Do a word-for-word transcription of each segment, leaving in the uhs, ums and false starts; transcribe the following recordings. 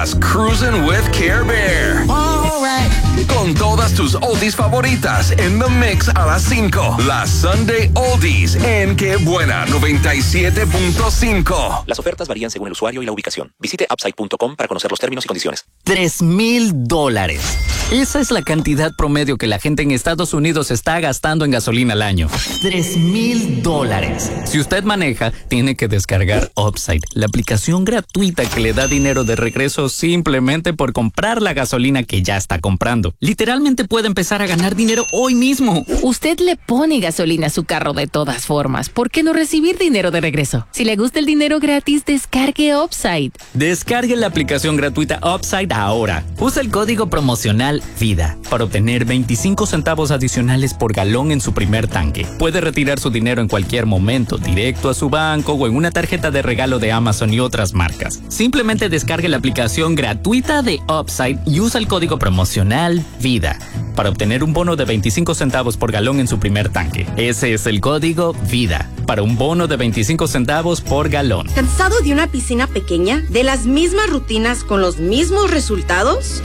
Cruising with Care Bear. Alright. Con todas tus oldies favoritas en The Mix a las cinco. La Sunday Oldies en Qué Buena noventa y siete punto cinco. Las ofertas varían según el usuario y la ubicación. Visite upside punto com para conocer los términos y condiciones. Tres mil dólares. Esa es la cantidad promedio que la gente en Estados Unidos está gastando en gasolina al año. Tres mil dólares. Si usted maneja, tiene que descargar Upside, la aplicación gratuita que le da dinero de regreso simplemente por comprar la gasolina que ya está comprando. Literalmente puede empezar a ganar dinero hoy mismo. Usted le pone gasolina a su carro de todas formas. ¿Por qué no recibir dinero de regreso? Si le gusta el dinero gratis, descargue Upside. Descargue la aplicación gratuita Upside ahora. Usa el código promocional VIDA para obtener veinticinco centavos adicionales por galón en su primer tanque. Puede retirar su dinero en cualquier momento, directo a su banco o en una tarjeta de regalo de Amazon y otras marcas. Simplemente descargue la aplicación gratuita de Upside y usa el código promocional VIDA para obtener un bono de veinticinco centavos por galón en su primer tanque. Ese es el código VIDA para un bono de veinticinco centavos por galón. ¿Cansado de una piscina pequeña? ¿De las mismas rutinas con los mismos resultados?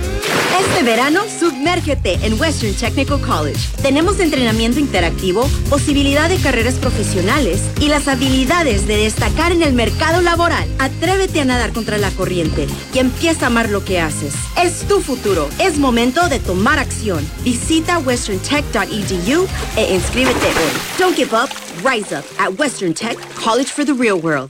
Este verano, sumérgete en Western Technical College. Tenemos entrenamiento interactivo, posibilidad de carreras profesionales y las habilidades de destacar en el mercado laboral. Atrévete a nadar contra la corriente y empieza a amar lo que haces. Es tu futuro. Es momento de tomar acción. Visita western tech punto e d u e inscríbete hoy. Don't give up. Rise up at Western Tech, College for the Real World.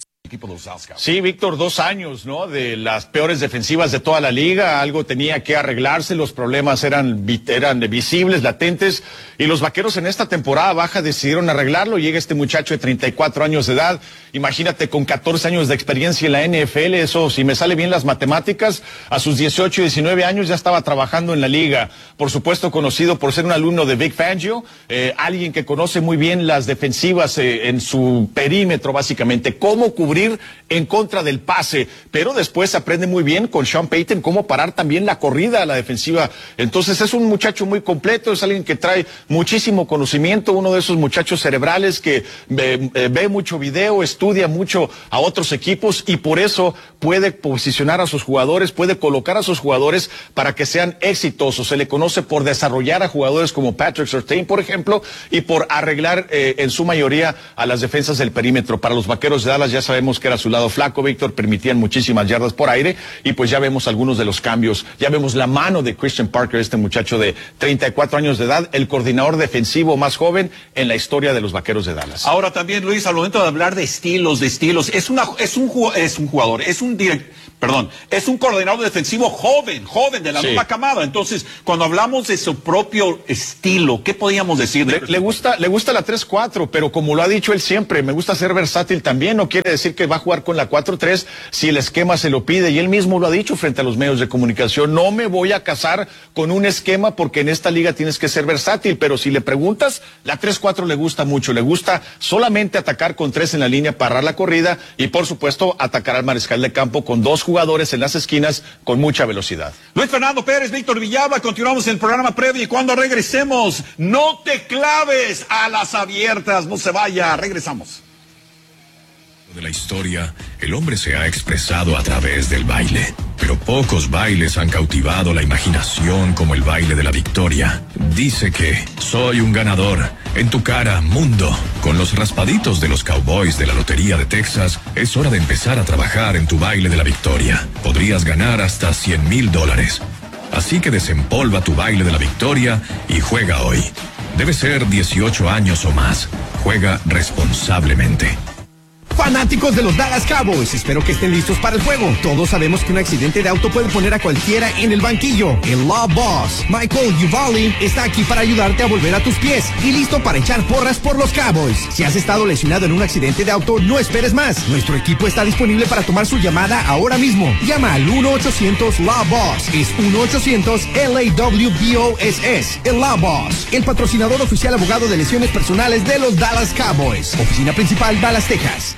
Sí, Víctor, dos años, ¿no? De las peores defensivas de toda la liga. Algo tenía que arreglarse, los problemas eran, eran visibles, latentes, y los Vaqueros en esta temporada baja decidieron arreglarlo. Llega este muchacho de treinta y cuatro años de edad, imagínate, con catorce años de experiencia en la N F L, eso, si me sale bien las matemáticas, a sus dieciocho y diecinueve años ya estaba trabajando en la liga. Por supuesto, conocido por ser un alumno de Vic Fangio, eh, alguien que conoce muy bien las defensivas eh, en su perímetro, básicamente, cómo cubrir en contra del pase, pero después aprende muy bien con Sean Payton cómo parar también la corrida a la defensiva. Entonces es un muchacho muy completo, es alguien que trae muchísimo conocimiento, uno de esos muchachos cerebrales que ve, ve mucho video, estudia mucho a otros equipos y por eso puede posicionar a sus jugadores, puede colocar a sus jugadores para que sean exitosos. Se le conoce por desarrollar a jugadores como Patrick Surtain, por ejemplo, y por arreglar eh, en su mayoría a las defensas del perímetro. Para los Vaqueros de Dallas ya sabemos que era su lado flaco, Víctor, permitían muchísimas yardas por aire y pues ya vemos algunos de los cambios, ya vemos la mano de Christian Parker, este muchacho de treinta y cuatro años de edad, el coordinador defensivo más joven en la historia de los Vaqueros de Dallas. Ahora también, Luis, al momento de hablar de estilos, de estilos, es una es un es un jugador, es un direct, perdón, es un coordinador defensivo joven, joven de la sí. misma camada. Entonces, cuando hablamos de su propio estilo, ¿qué podríamos decir? Le, le gusta le gusta la tres cuatro, pero como lo ha dicho él siempre, me gusta ser versátil también, no quiere decir que va a jugar con la cuatro tres si el esquema se lo pide, y él mismo lo ha dicho frente a los medios de comunicación, no me voy a casar con un esquema porque en esta liga tienes que ser versátil, pero si le preguntas, la tres cuatro le gusta mucho, le gusta solamente atacar con tres en la línea, parar la corrida y por supuesto atacar al mariscal de campo con dos jugadores en las esquinas con mucha velocidad. Luis Fernando Pérez, Víctor Villalba, continuamos el programa previo y cuando regresemos, no te claves a las abiertas, no se vaya, regresamos. De la historia, el hombre se ha expresado a través del baile, pero pocos bailes han cautivado la imaginación como el baile de la victoria. Dice que soy un ganador. En tu cara, mundo. Con los raspaditos de los Cowboys de la Lotería de Texas, es hora de empezar a trabajar en tu baile de la victoria. Podrías ganar hasta cien mil dólares. Así que desempolva tu baile de la victoria y juega hoy. Debe ser dieciocho años o más. Juega responsablemente. Fanáticos de los Dallas Cowboys, espero que estén listos para el juego. Todos sabemos que un accidente de auto puede poner a cualquiera en el banquillo. El Law Boss, Michael Uvalde, está aquí para ayudarte a volver a tus pies y listo para echar porras por los Cowboys. Si has estado lesionado en un accidente de auto, no esperes más. Nuestro equipo está disponible para tomar su llamada ahora mismo. Llama al uno ochocientos L A W B O S S. Es uno ochocientos L A W B O S S. El Law Boss, el patrocinador oficial abogado de lesiones personales de los Dallas Cowboys. Oficina principal, Dallas, Texas.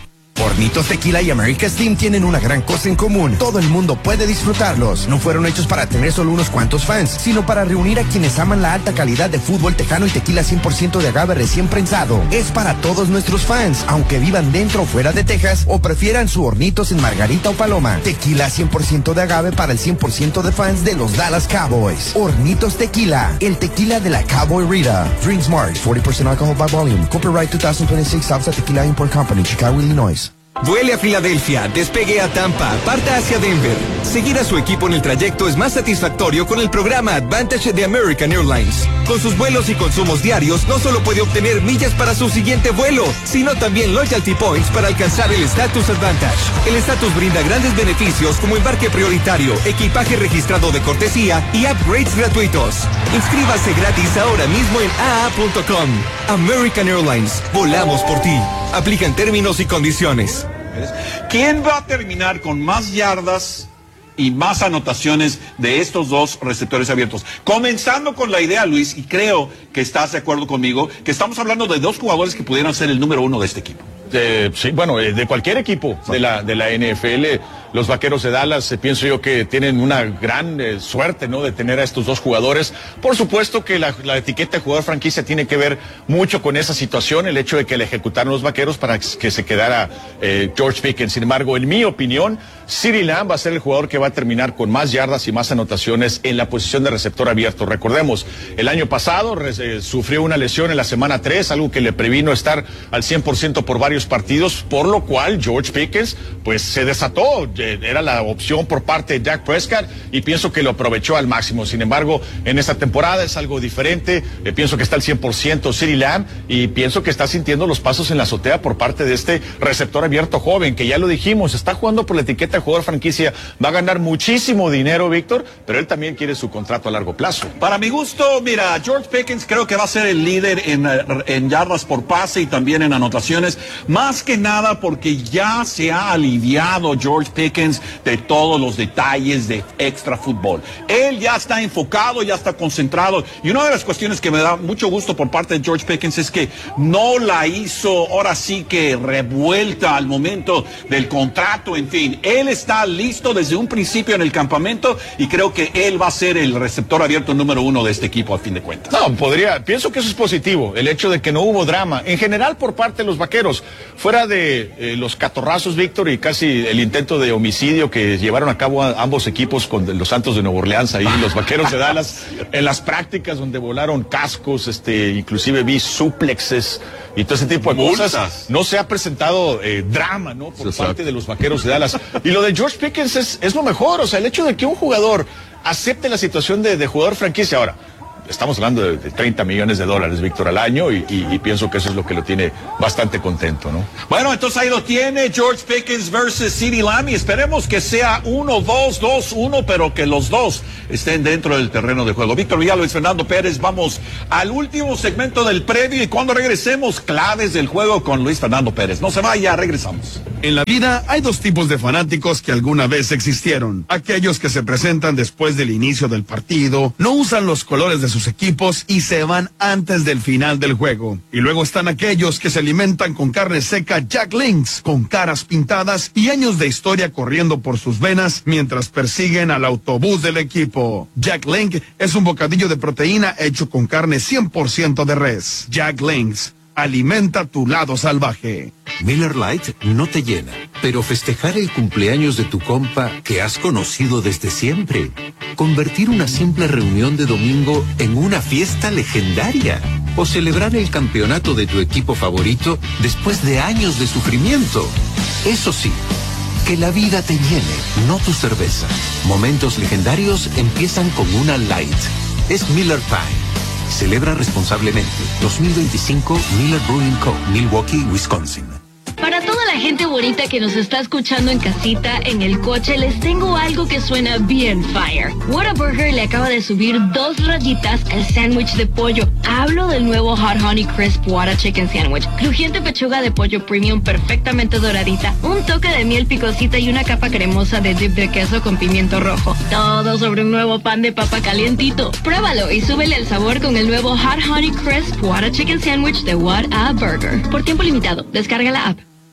Hornitos Tequila y America's Team tienen una gran cosa en común. Todo el mundo puede disfrutarlos. No fueron hechos para tener solo unos cuantos fans, sino para reunir a quienes aman la alta calidad de fútbol tejano y tequila cien por ciento de agave recién prensado. Es para todos nuestros fans, aunque vivan dentro o fuera de Texas o prefieran su Hornitos en Margarita o Paloma. Tequila cien por ciento de agave para el cien por ciento de fans de los Dallas Cowboys. Hornitos Tequila, el tequila de la Cowboy Rita. Drink Smart, forty percent alcohol by volume. Copyright twenty twenty-six, Salsa Tequila Import Company, Chicago, Illinois. Vuele a Filadelfia, despegue a Tampa, parta hacia Denver. Seguir a su equipo en el trayecto es más satisfactorio con el programa Advantage de American Airlines. Con sus vuelos y consumos diarios, no solo puede obtener millas para su siguiente vuelo, sino también loyalty points para alcanzar el Status Advantage. El Status brinda grandes beneficios como embarque prioritario, equipaje registrado de cortesía y upgrades gratuitos. Inscríbase gratis ahora mismo en a a punto com. American Airlines, volamos por ti. Aplican términos y condiciones. ¿Quién va a terminar con más yardas y más anotaciones de estos dos receptores abiertos? Comenzando con la idea, Luis, y creo que estás de acuerdo conmigo, que estamos hablando de dos jugadores que pudieran ser el número uno de este equipo. Eh, sí, bueno, eh, de cualquier equipo de la, de la N F L, los Vaqueros de Dallas, eh, pienso yo que tienen una gran eh, suerte, ¿no?, de tener a estos dos jugadores. Por supuesto que la, la etiqueta de jugador franquicia tiene que ver mucho con esa situación, el hecho de que le ejecutaron los Vaqueros para que se quedara eh, George Pickens. Sin embargo, en mi opinión, CeeDee Lamb va a ser el jugador que va a terminar con más yardas y más anotaciones en la posición de receptor abierto. Recordemos, el año pasado eh, sufrió una lesión en la semana tres, algo que le previno estar al cien por ciento por varios partidos, por lo cual George Pickens pues se desató. Era la opción por parte de Dak Prescott y pienso que lo aprovechó al máximo. Sin embargo, en esta temporada es algo diferente. Eh, pienso que está al cien por ciento CeeDee Lamb y pienso que está sintiendo los pasos en la azotea por parte de este receptor abierto joven, que ya lo dijimos, está jugando por la etiqueta de jugador franquicia, va a ganar muchísimo dinero, Víctor, pero él también quiere su contrato a largo plazo. Para mi gusto, mira, George Pickens creo que va a ser el líder en, en yardas por pase y también en anotaciones, más que nada porque ya se ha aliviado George Pickens de todos los detalles de extra fútbol. Él ya está enfocado, ya está concentrado, y una de las cuestiones que me da mucho gusto por parte de George Pickens es que no la hizo ahora sí que revuelta al momento del contrato. En fin, él está listo desde un principio en el campamento y creo que él va a ser el receptor abierto número uno de este equipo a fin de cuentas. No, podría, pienso que eso es positivo, el hecho de que no hubo drama, en general por parte de los Vaqueros, fuera de eh, los catorrazos, Víctor, y casi el intento de homicidio que llevaron a cabo a ambos equipos con los Santos de Nueva Orleans, ahí los Vaqueros de Dallas, en las prácticas donde volaron cascos, este, inclusive vi suplexes y todo ese tipo de Multas. cosas. No se ha presentado eh, drama, ¿no?, por Exacto. parte de los Vaqueros de Dallas. Y lo de George Pickens es, es lo mejor, o sea, el hecho de que un jugador acepte la situación de, de jugador franquicia. Ahora, estamos hablando de, de treinta millones de dólares, Víctor, al año, y, y, y pienso que eso es lo que lo tiene bastante contento, ¿no? Bueno, entonces ahí lo tiene, George Pickens versus CeeDee Lamb, y esperemos que sea uno, dos, dos, uno, pero que los dos estén dentro del terreno de juego. Víctor Villalobos, Fernando Pérez, vamos al último segmento del previo, y cuando regresemos, claves del juego con Luis Fernando Pérez. No se vaya, regresamos. En la vida hay dos tipos de fanáticos que alguna vez existieron. Aquellos que se presentan después del inicio del partido, no usan los colores de sus equipos y se van antes del final del juego. Y luego están aquellos que se alimentan con carne seca Jack Links, con caras pintadas y años de historia corriendo por sus venas mientras persiguen al autobús del equipo. Jack Link es un bocadillo de proteína hecho con carne cien por ciento de res. Jack Links, alimenta tu lado salvaje. Miller Lite no te llena, pero festejar el cumpleaños de tu compa que has conocido desde siempre. Convertir una simple reunión de domingo en una fiesta legendaria. O celebrar el campeonato de tu equipo favorito después de años de sufrimiento. Eso sí, que la vida te llene, no tu cerveza. Momentos legendarios empiezan con una Light. Es Miller Time. Celebra responsablemente. dos mil veinticinco Miller Brewing Co., Milwaukee, Wisconsin. Para toda la gente bonita que nos está escuchando en casita, en el coche, les tengo algo que suena bien fire. Whataburger le acaba de subir dos rayitas al sándwich de pollo. Hablo del nuevo Hot Honey Crisp Whata Chicken Sandwich. Crujiente pechuga de pollo premium perfectamente doradita, un toque de miel picosita y una capa cremosa de dip de queso con pimiento rojo. Todo sobre un nuevo pan de papa calientito. Pruébalo y súbele el sabor con el nuevo Hot Honey Crisp Whata Chicken Sandwich de Whataburger. Por tiempo limitado, descarga la app.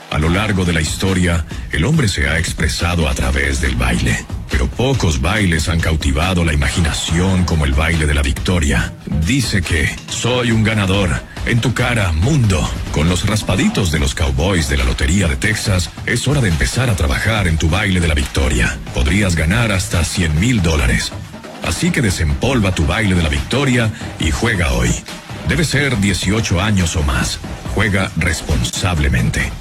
A lo largo de la historia, el hombre se ha expresado a través del baile. Pero pocos bailes han cautivado la imaginación como el baile de la victoria. Dice que soy un ganador. En tu cara, mundo. Con los raspaditos de los Cowboys de la Lotería de Texas, es hora de empezar a trabajar en tu baile de la victoria. Podrías ganar hasta cien mil dólares. Así que desempolva tu baile de la victoria y juega hoy. Debe ser dieciocho años o más. Juega responsablemente.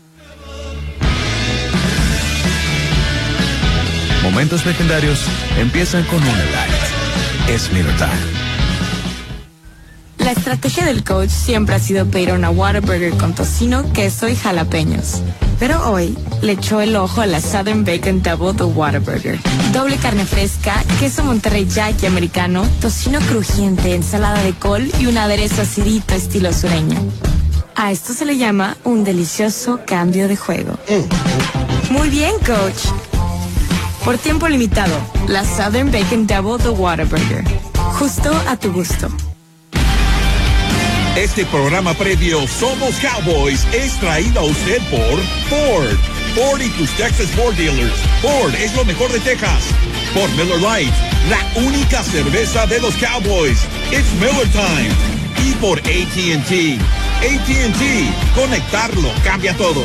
Momentos legendarios empiezan con una light. Es libertad. La estrategia del coach siempre ha sido pedir una Whataburger con tocino, queso y jalapeños. Pero hoy le echó el ojo a la Southern Bacon Double The Whataburger. Doble carne fresca, queso Monterrey Jack y americano, tocino crujiente, ensalada de col y un aderezo acidito estilo sureño. A esto se le llama un delicioso cambio de juego. Muy bien, coach. Por tiempo limitado, la Southern Bacon Double The Whataburger. Justo a tu gusto. Este programa previo Somos Cowboys es traído a usted por Ford. Ford y tus Texas Ford Dealers. Ford es lo mejor de Texas. Por Miller Lite, la única cerveza de los Cowboys. It's Miller Time. Y por A T and T. A T and T. Conectarlo cambia todo.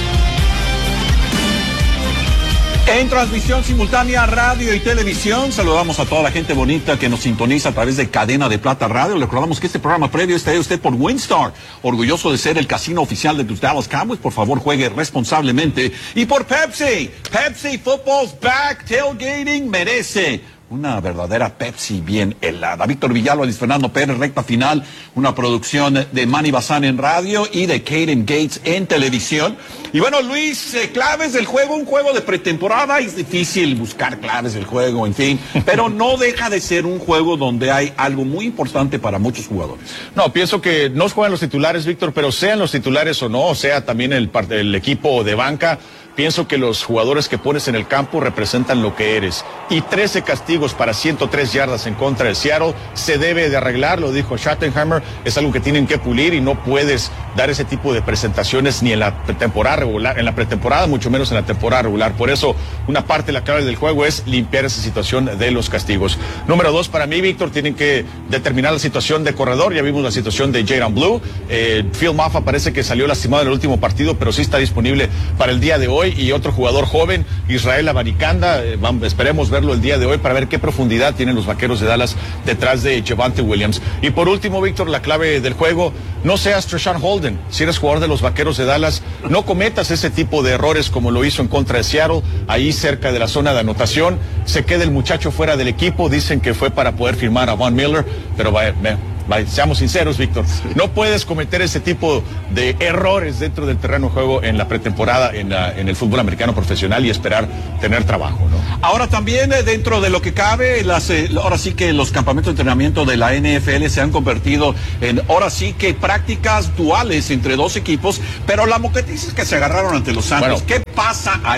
En transmisión simultánea, radio y televisión, saludamos a toda la gente bonita que nos sintoniza a través de Cadena de Plata Radio. Le recordamos que este programa previo está de usted por Windstar, orgulloso de ser el casino oficial de tus Dallas Cowboys. Por favor, juegue responsablemente. Y por Pepsi, Pepsi Football's Back, tailgating merece una verdadera Pepsi bien helada. Víctor Villalba, Luis Fernando Pérez, recta final, una producción de Manny Bazán en radio y de Caden Gates en televisión. Y bueno, Luis, eh, claves del juego, un juego de pretemporada, es difícil buscar claves del juego, en fin, pero no deja de ser un juego donde hay algo muy importante para muchos jugadores. No, pienso que no juegan los titulares, Víctor, pero sean los titulares o no, o sea también el, el equipo de banca, pienso que los jugadores que pones en el campo representan lo que eres. Y trece castigos para ciento tres yardas en contra de Seattle se debe de arreglar, lo dijo Schottenheimer, es algo que tienen que pulir y no puedes dar ese tipo de presentaciones ni en la temporada regular, en la pretemporada, mucho menos en la temporada regular. Por eso, una parte de la clave del juego es limpiar esa situación de los castigos. Número dos, para mí, Víctor, tienen que determinar la situación de corredor. Ya vimos la situación de Jaden Blue. Eh, Phil Maffa parece que salió lastimado en el último partido, pero sí está disponible para el día de hoy. Y otro jugador joven, Israel Abanikanda, eh, vamos, esperemos verlo el día de hoy para ver qué profundidad tienen los Vaqueros de Dallas detrás de Javonte Williams. Y por último, Víctor, la clave del juego, no seas Treshaun Holden. Si eres jugador de los Vaqueros de Dallas, no cometas ese tipo de errores como lo hizo en contra de Seattle, ahí cerca de la zona de anotación. Se queda el muchacho fuera del equipo, dicen que fue para poder firmar a Von Miller, pero vaya, vaya, seamos sinceros, Víctor, no puedes cometer ese tipo de errores dentro del terreno de juego en la pretemporada, en, la, en el fútbol americano profesional y esperar tener trabajo, ¿no? Ahora también eh, dentro de lo que cabe, las, eh, ahora sí que los campamentos de entrenamiento de la N F L se han convertido en, ahora sí que prácticas duales entre dos equipos, pero la moquetiza es que se agarraron ante los Santos. Bueno, ¿qué pasa ahí?